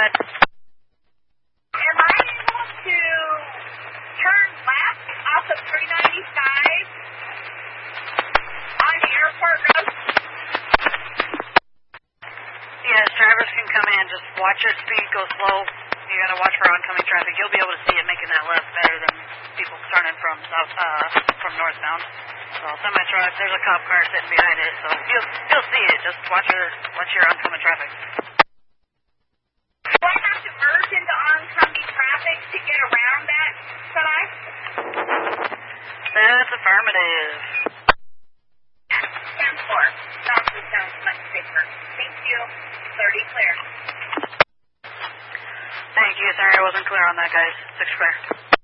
ahead. Am I able to turn left off of 395 on the airport road? Yes, drivers can come in. Just watch your speed, go slow. You gotta watch for oncoming traffic. You'll be able to see it making that left better than people turning from northbound. So semi-truck, there's a cop car sitting behind it, so you'll see it. Just watch your oncoming traffic. Do I have to merge into oncoming traffic to get around that side? That's affirmative. 10-4. Sounds much safer. Thank you. 30 clear. Thank you. Sorry I wasn't clear on that, guys. 6 clear.